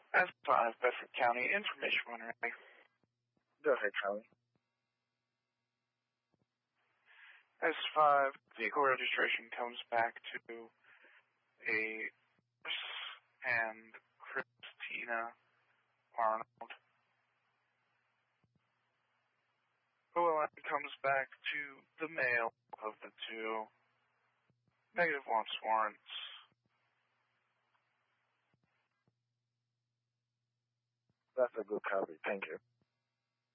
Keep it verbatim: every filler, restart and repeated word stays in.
S five, Bedford County, information when ready. Go ahead, Charlie. S five, vehicle registration comes back to a Chris and Christina Arnold. O L N comes back to the male of the two. Negative wants warrants. That's a good copy. Thank you.